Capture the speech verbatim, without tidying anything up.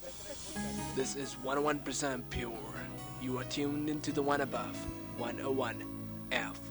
This is one oh one percent pure. You are tuned into the one above, one oh one F